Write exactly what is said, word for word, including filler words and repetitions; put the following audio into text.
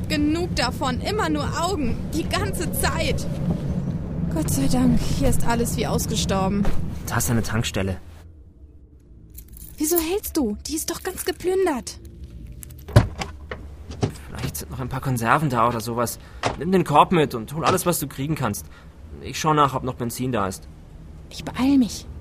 hab genug davon. Immer nur Augen. Die ganze Zeit. Gott sei Dank, hier ist alles wie ausgestorben. Da ist eine Tankstelle. Wieso hältst du? Die ist doch ganz geplündert. Vielleicht sind noch ein paar Konserven da oder sowas. Nimm den Korb mit und hol alles, was du kriegen kannst. Ich schau nach, ob noch Benzin da ist. Ich beeil mich.